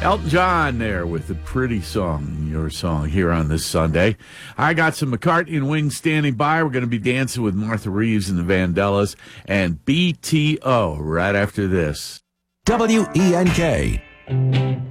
Elton John there with a pretty song, your song here on this Sunday. I got some McCartney and Wings standing by. We're going to be dancing with Martha Reeves and the Vandellas and BTO right after this. WENK.